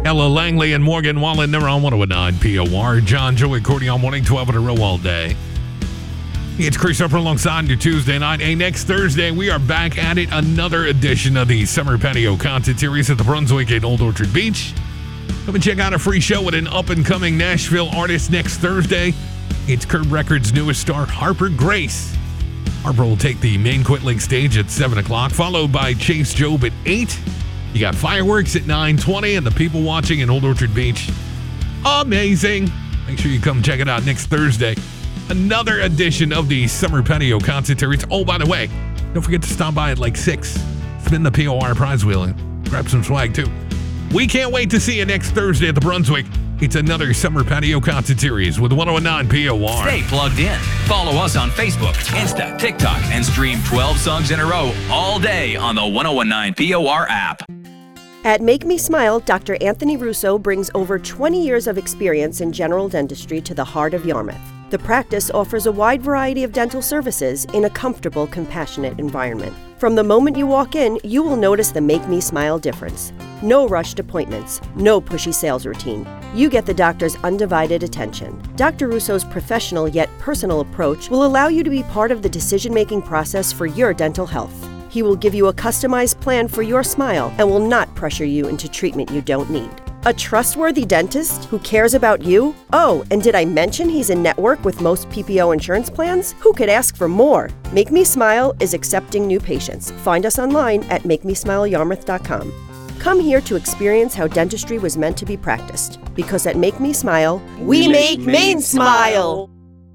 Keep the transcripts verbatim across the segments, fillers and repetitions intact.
Ella Langley and Morgan Wallen, they're on one oh nine P O R. John, Joey, Cordy on morning, twelve in a row all day. It's Chris Upper alongside your Tuesday night. Hey, next Thursday, we are back at it. Another edition of the Summer Patio Content Series at the Brunswick at Old Orchard Beach. Come and check out a free show with an up-and-coming Nashville artist next Thursday. It's Curb Records' newest star, Harper Grace. Harper will take the main Quit Lake stage at seven o'clock, followed by Chase Job at eight. You got fireworks at nine twenty, and the people watching in Old Orchard Beach. Amazing. Make sure you come check it out next Thursday. Another edition of the Summer Patio Concert Series. Oh, by the way, don't forget to stop by at like six. Spin the P O R prize wheel and grab some swag, too. We can't wait to see you next Thursday at the Brunswick. It's another Summer Patio Concert Series with one oh nine P O R. Stay plugged in. Follow us on Facebook, Insta, TikTok, and stream twelve songs in a row all day on the one oh nine P O R app. At Make Me Smile, Doctor Anthony Russo brings over twenty years of experience in general dentistry to the heart of Yarmouth. The practice offers a wide variety of dental services in a comfortable, compassionate environment. From the moment you walk in, you will notice the Make Me Smile difference. No rushed appointments, no pushy sales routine. You get the doctor's undivided attention. Doctor Russo's professional yet personal approach will allow you to be part of the decision-making process for your dental health. He will give you a customized plan for your smile and will not pressure you into treatment you don't need. A trustworthy dentist who cares about you? Oh, and did I mention he's in network with most P P O insurance plans? Who could ask for more? Make Me Smile is accepting new patients. Find us online at make me smile yarmouth dot com. Come here to experience how dentistry was meant to be practiced. Because at Make Me Smile, we, we make Maine smile!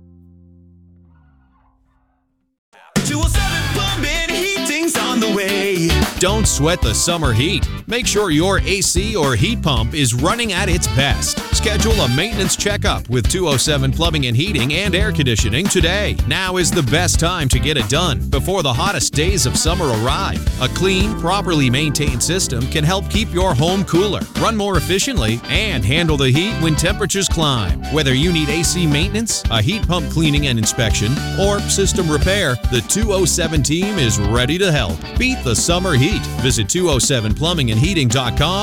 two oh seven Plumbing, heating's on the way. Don't sweat the summer heat. Make sure your A C or heat pump is running at its best. Schedule a maintenance checkup with two oh seven Plumbing and Heating and Air Conditioning today. Now is the best time to get it done before the hottest days of summer arrive. A clean, properly maintained system can help keep your home cooler, run more efficiently, and handle the heat when temperatures climb. Whether you need A C maintenance, a heat pump cleaning and inspection, or system repair, the two oh seven team is ready to help. Beat the summer heat. Visit two oh seven plumbing and heating dot com